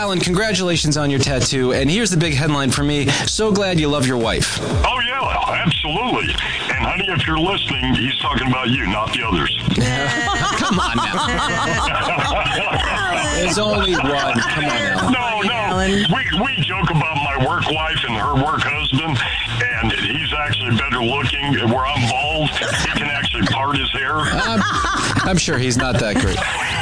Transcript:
Alan, congratulations on your tattoo. And here's the big headline for me. So glad you love your wife. Oh, yeah, absolutely. And, honey, if you're listening, he's talking about you, not the others. Come on now. There's only one. Come on now. No. We joke about my work wife and her work husband, and he's actually better looking. Where I'm bald, he can actually part his hair. I'm sure he's not that great.